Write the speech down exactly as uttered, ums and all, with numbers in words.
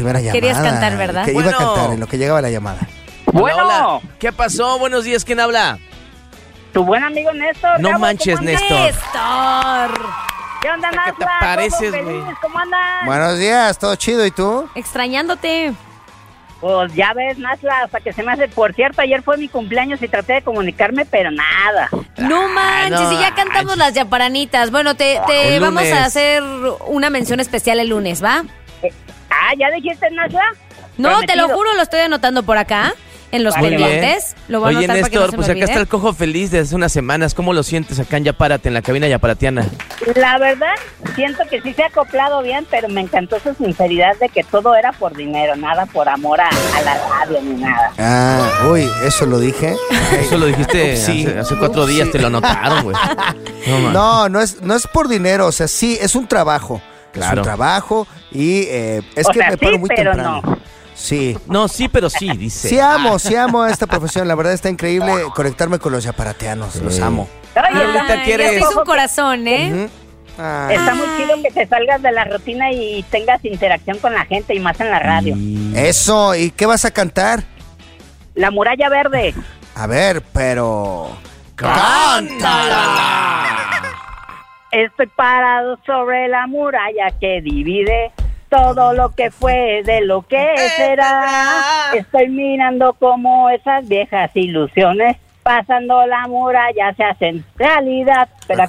primera llamada. Querías cantar, ¿verdad? Que Bueno. iba a cantar en lo que llegaba la llamada. Bueno. Hola, hola. ¿Qué pasó? Buenos días, ¿quién habla? Tu buen amigo Néstor. No Gabo, manches, ¿cómo andas? Néstor. Néstor. ¿Qué onda, ¿Qué te Nazla? pareces, ¿Cómo güey? feliz? ¿Cómo andas? Buenos días, ¿todo chido? ¿Y tú? Extrañándote. Pues ya ves, Nazla, hasta que se me hace... Por cierto, ayer fue mi cumpleaños y traté de comunicarme, pero nada. No manches, no y ya cantamos manches. las yaparanitas. Bueno, te, te El vamos lunes. a hacer una mención especial el lunes, ¿va? Eh, ah, ¿ya dijiste, Nazla? No, te lo Prometido. juro, lo estoy anotando por acá, en los Vale, pendientes. Lo voy a Oye, anotar para que Néstor, no se pues me acá está olvide. el cojo feliz desde hace unas semanas. ¿Cómo lo sientes acá en Yapárate, en la cabina yaparatiana? La verdad, siento que sí se ha acoplado bien, pero me encantó su sinceridad de que todo era por dinero, nada por amor a, a la radio ni nada. Ah, uy, eso lo dije. Eso lo dijiste Sí. hace, hace cuatro días, Sí. te lo anotaron, güey. No, man. No, no es, no es por dinero, o sea, sí, es un trabajo. Es Claro. un trabajo y eh, es O que sea, me paro sí, muy pero temprano. no. Sí. No, sí, pero sí, dice. Sí amo, sí amo esta profesión, la verdad está increíble conectarme con los yaparateanos, los amo. Oye, Ah, ahorita está- quieres- Ya se hizo un corazón, ¿eh? Ujú. Ah, Está muy chido que te salgas de la rutina y tengas interacción con la gente y más en la radio. Eso, ¿y qué vas a cantar? La muralla verde. A ver, pero... Estoy parado sobre la muralla que divide todo lo que fue de lo que será. Estoy mirando cómo esas viejas ilusiones pasando la muralla se hacen realidad. Pero